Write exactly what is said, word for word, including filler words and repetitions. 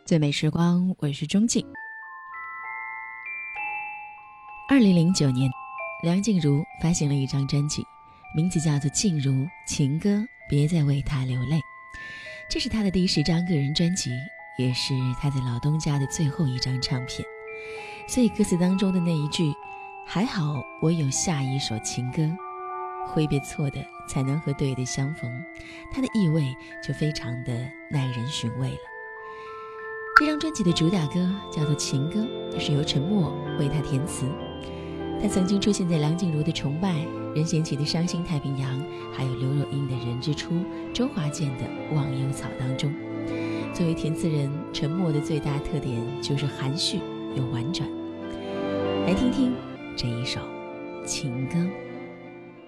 最美时光，我是钟静。二零零九年，梁静茹发行了一张专辑，名字叫做《静茹情歌别再为他流泪》。这是她的第十张个人专辑，也是她在老东家的最后一张唱片。所以歌词当中的那一句还好我有下一首情歌，挥别错的才能和对的相逢，它的意味就非常的耐人寻味了。这张专辑的主打歌叫做《情歌》，是由陈默为他填词。他曾经出现在梁静茹的《崇拜》、任贤齐的《伤心太平洋》，还有刘若英的《人之初》、周华健的《忘忧草》当中。作为填词人，陈默的最大特点就是含蓄又婉转。来听听这一首情歌。